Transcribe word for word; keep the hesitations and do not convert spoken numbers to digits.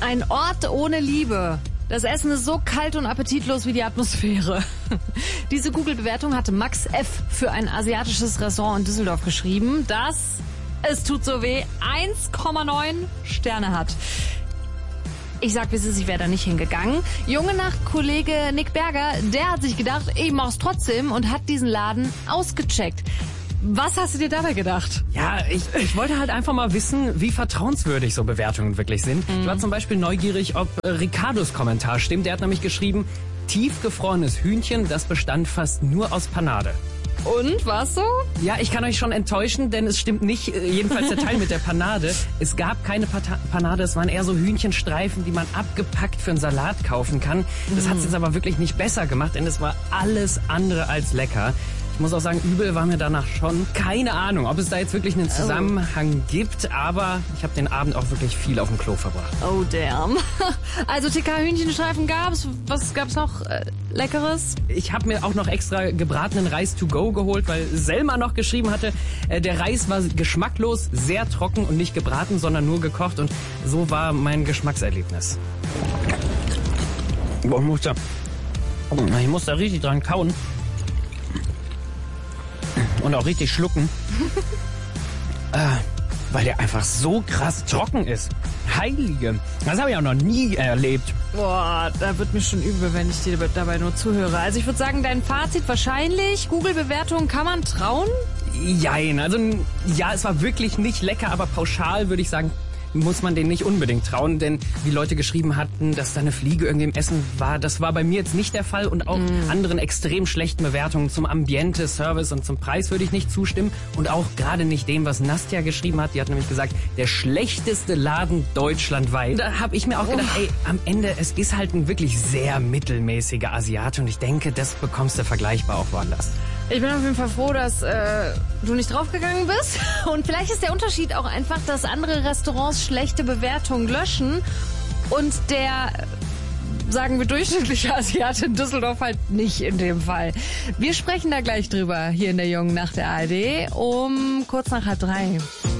Ein Ort ohne Liebe. Das Essen ist so kalt und appetitlos wie die Atmosphäre. Diese Google-Bewertung hatte Max F. für ein asiatisches Restaurant in Düsseldorf geschrieben, das, es tut so weh, eins Komma neun Sterne hat. Ich sag, wie es ist, ich wäre da nicht hingegangen. Junge Nacht-Kollege Nick Berger, der hat sich gedacht, ich mach's trotzdem und hat diesen Laden ausgecheckt. Was hast du dir dabei gedacht? Ja, ich, ich wollte halt einfach mal wissen, wie vertrauenswürdig so Bewertungen wirklich sind. Mhm. Ich war zum Beispiel neugierig, ob äh, Ricardos Kommentar stimmt. Der hat nämlich geschrieben, tiefgefrorenes Hühnchen, das bestand fast nur aus Panade. Und, war's so? Ja, ich kann euch schon enttäuschen, denn es stimmt nicht, äh, jedenfalls der Teil mit der Panade. Es gab keine Pata- Panade, es waren eher so Hühnchenstreifen, die man abgepackt für einen Salat kaufen kann. Das mhm. hat's jetzt aber wirklich nicht besser gemacht, denn es war alles andere als lecker. Ich muss auch sagen, übel war mir danach schon. Keine Ahnung, ob es da jetzt wirklich einen Zusammenhang oh. gibt, aber ich habe den Abend auch wirklich viel auf dem Klo verbracht. Oh damn. Also T K-Hühnchenstreifen gab's. Was gab's noch äh, Leckeres? Ich habe mir auch noch extra gebratenen Reis to go geholt, weil Selma noch geschrieben hatte, äh, der Reis war geschmacklos, sehr trocken und nicht gebraten, sondern nur gekocht. Und so war mein Geschmackserlebnis. Boah, ich muss da, ich muss da richtig dran kauen. Und auch richtig schlucken, äh, weil der einfach so krass trocken ist. Heilige, das habe ich auch noch nie erlebt. Boah, da wird mir schon übel, wenn ich dir dabei nur zuhöre. Also ich würde sagen, dein Fazit wahrscheinlich, Google-Bewertungen kann man trauen? Jein, also ja, es war wirklich nicht lecker, aber pauschal würde ich sagen, muss man denen nicht unbedingt trauen, denn wie Leute geschrieben hatten, dass da eine Fliege irgendwie im Essen war, das war bei mir jetzt nicht der Fall und auch mm. anderen extrem schlechten Bewertungen zum Ambiente, Service und zum Preis würde ich nicht zustimmen und auch gerade nicht dem, was Nastja geschrieben hat. Die hat nämlich gesagt, der schlechteste Laden deutschlandweit. Da habe ich mir auch gedacht, oh. ey, am Ende, es ist halt ein wirklich sehr mittelmäßiger Asiate und ich denke, das bekommst du vergleichbar auch woanders. Ich bin auf jeden Fall froh, dass äh, du nicht draufgegangen bist. Und vielleicht ist der Unterschied auch einfach, dass andere Restaurants schlechte Bewertungen löschen und der, sagen wir, durchschnittliche Asiate in Düsseldorf halt nicht in dem Fall. Wir sprechen da gleich drüber hier in der Jungen Nacht der A R D um kurz nach halb drei.